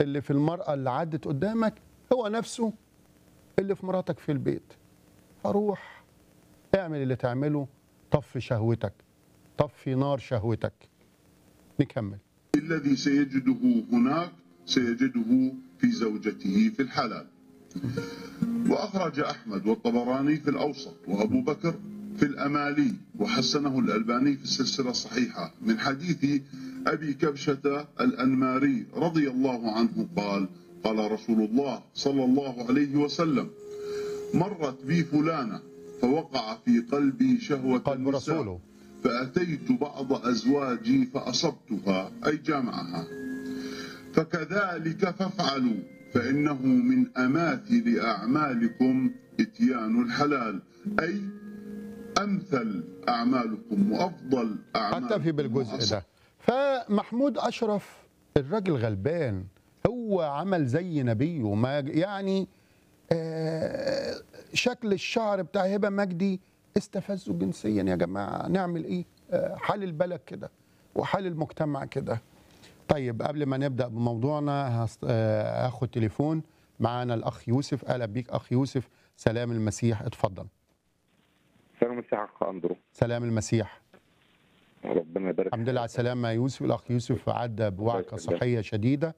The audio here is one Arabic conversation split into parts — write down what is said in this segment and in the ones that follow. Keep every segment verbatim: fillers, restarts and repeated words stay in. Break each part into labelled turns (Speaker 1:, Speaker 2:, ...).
Speaker 1: اللي في المرأة اللي عدت قدامك هو نفسه اللي في مراتك في البيت. فروح اعمل اللي تعمله، طفي شهوتك، طفي نار شهوتك. نكمل.
Speaker 2: الذي سيجده هناك سيجده في زوجته في الحلال. وأخرج أحمد والطبراني في الأوسط وأبو بكر في الأمالي وحسنه الألباني في السلسلة الصحيحة من حديث أبي كبشة الأنماري رضي الله عنه قال: قال رسول الله صلى الله عليه وسلم: مرت بي فلانة فوقع في قلبي شهوة
Speaker 1: قلب
Speaker 2: النساء
Speaker 1: رسوله.
Speaker 2: فأتيت بعض أزواجي فأصبتها، أي جامعها، فكذلك فافعلوا فإنه من أماثل أعمالكم إتيان الحلال، أي أمثل أعمالكم وأفضل أعمالكم.
Speaker 1: أتفي بالجزء ده. فمحمود أشرف الراجل غلبان، هو عمل زي نبيه. ما يعني آه شكل الشعر بتاع هبة مجدي استفزه جنسيا. يا جماعة نعمل إيه؟ آه حال البلد كده وحال المجتمع كده. طيب قبل ما نبدأ بموضوعنا هاخد تليفون. معانا الأخ يوسف. أهلا بيك أخ يوسف. سلام المسيح، اتفضل.
Speaker 3: سلام المسيح أخ أندرو.
Speaker 1: سلام المسيح.
Speaker 3: ربنا يبارك.
Speaker 1: الحمد لله على السلامة يا يوسف. الأخ يوسف عدى بوعكة صحية شديدة،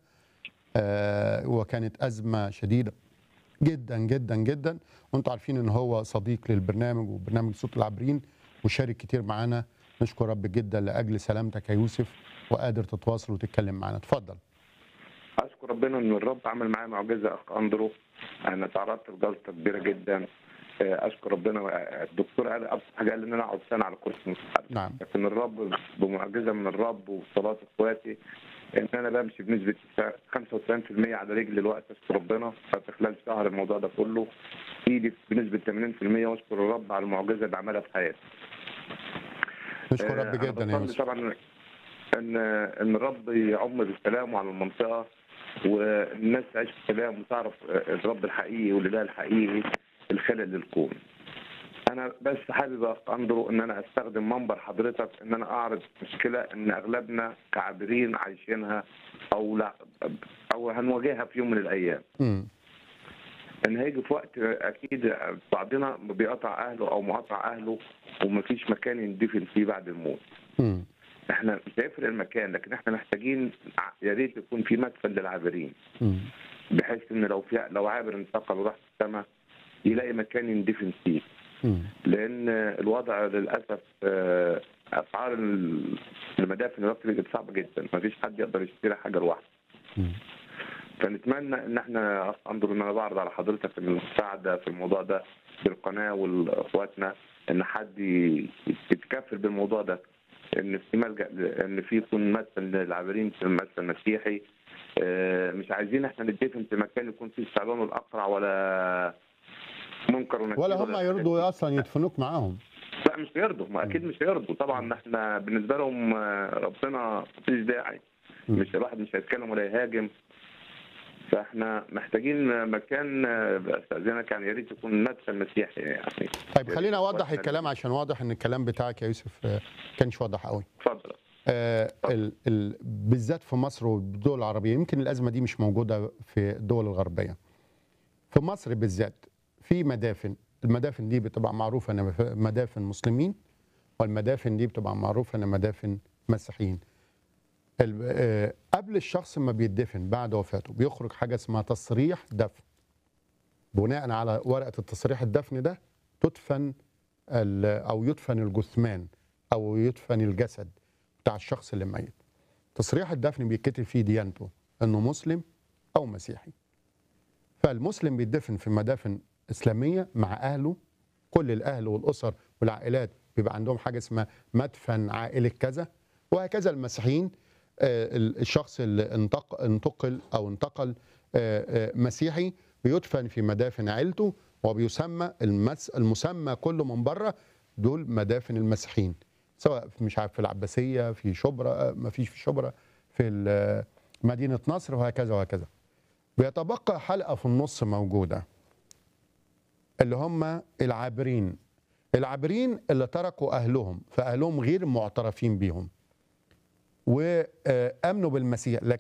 Speaker 1: آه وكانت أزمة شديدة جدا جدا جدا، وانتم عارفين ان هو صديق للبرنامج وبرنامج صوت العابرين وشارك كتير معانا. نشكر رب جدا لاجل سلامتك يا يوسف وقادر تتواصل وتتكلم معانا. اتفضل.
Speaker 3: اشكر ربنا ان الرب عمل معايا معجزه اخ اندرو. انا تعرضت لجلطه كبيره جدا. اشكر ربنا. الدكتور قال ابسط حاجه قال ان انا اقعد سنه على كرسي مستحيل.
Speaker 1: نعم.
Speaker 3: لكن الرب بمعجزه من الرب وصلاه اخواتي ان انا بمشي بنسبه خمسة وتسعين بالمية على رجلي الوقت. اشكر ربنا. في خلال شهر الموضوع ده كله ايدي بنسبه ثمانين بالمية، واشكر الرب على المعجزه اللي عملها في حياتي.
Speaker 1: نشكر رب جدا يا يوسف.
Speaker 3: طبعا ان ان الرب يعم بسلامه على المنطقه والناس تعيش في سلام وتعرف الرب الحقيقي والاله الحقيقي الخالق للكون. انا بس حابب يا اندرو ان انا استخدم منبر حضرتك ان انا اعرض مشكله ان اغلبنا كعابرين عايشينها او لا او هنواجهها في يوم من الايام.
Speaker 1: امم
Speaker 3: ان هيجي في وقت اكيد بعضنا بيقطع اهله او مقاطع اهله ومفيش مكان يندفن فيه بعد الموت.
Speaker 1: امم
Speaker 3: احنا مش هيفرق المكان، لكن احنا محتاجين يا ريت يكون في مدفن للعابرين.
Speaker 1: امم
Speaker 3: بحيث ان لو في لو عابر انتقل وراح السماء يلاقي مكان يندفن فيه.
Speaker 1: امم
Speaker 3: لان الوضع للاسف اسعار المدافن دلوقتي بقت صعبه جدا، مفيش حد يقدر يشتري حاجه لوحده. فنتمنى ان احنا انظر ان انا بعرض على حضرتك المساعده في الموضوع ده بالقناه واخواتنا ان حد يتكفل بالموضوع ده، ان في ملجا ان في يكون مدفن للعابرين في مدفن مسيحي. مش عايزين احنا ندفن في مكان يكون فيه الثعبان والاقرع ولا منكر ونكير
Speaker 1: ولا هم يرضوا اصلا يدفنوك معاهم.
Speaker 3: لا مش هيرضوا، ما اكيد مش هيرضوا طبعا. احنا بالنسبه لهم ربنا مفيش داعي، مش الواحد مش هيتكلم ولا يهاجم. فاحنا محتاجين مكان استاذنك يعني يا ريت يكون مدفن مسيحي يعني.
Speaker 1: طيب خلينا اوضح الكلام عشان واضح ان الكلام بتاعك يا يوسف كانش واضح قوي.
Speaker 3: اتفضل.
Speaker 1: آه ال ال بالذات في مصر والدول العربيه، يمكن الازمه دي مش موجوده في الدول الغربيه. في مصر بالذات في مدافن، المدافن دي بتبقى معروفه انها مدافن مسلمين، والمدافن دي بتبقى معروفه انها مدافن مسيحيين. قبل الشخص ما بيدفن بعد وفاته بيخرج حاجه اسمها تصريح دفن. بناء على ورقه التصريح الدفن ده تدفن او يدفن الجثمان او يدفن الجسد بتاع الشخص اللي ميت. تصريح الدفن بيتكتب فيه ديانته انه مسلم او مسيحي. فالمسلم بيدفن في مدافن اسلاميه مع اهله، كل الاهل والاسر والعائلات بيبقى عندهم حاجه اسمها مدفن عائله كذا، وهكذا المسيحيين. الشخص اللي انتقل او انتقل مسيحي بيدفن في مدافن عيلته وبيسمى المسمى كله من بره دول مدافن المسيحيين، سواء مش عارف في العباسيه، في شبرا، ما فيش في شبرا، في مدينه نصر، وهكذا وهكذا. بيتبقى حلقه في النص موجوده اللي هم العابرين. العابرين اللي تركوا اهلهم، فاهلهم غير معترفين بيهم وامنوا بالمسيح، لكن